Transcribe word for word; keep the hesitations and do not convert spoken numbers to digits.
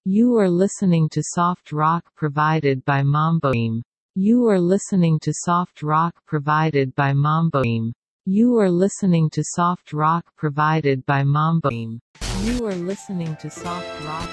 You are listening to soft rock provided by Mamboim. You are listening to soft rock provided by Mamboim. You are listening to soft rock provided by Mamboim. You are listening to soft rock